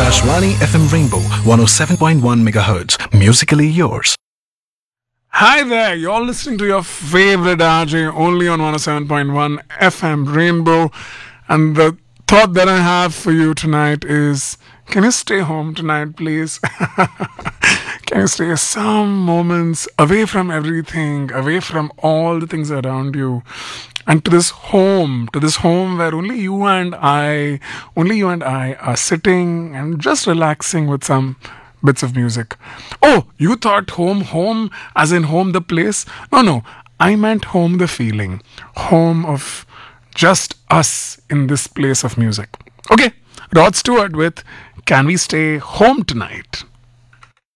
Akashvani FM Rainbow 107.1 MHz. Musically yours. Hi there, you're listening to your favorite RJ only on 107.1 FM Rainbow. And the thought that I have for you tonight is, can you stay home tonight, please? Can you stay some moments away from everything, away from all the things around you, and to this home where only you and I are sitting and just relaxing with some bits of music. Oh, you thought home as in home the place? No, I meant home the feeling, home of just us in this place of music. Okay, Rod Stewart with Can We Stay Home Tonight?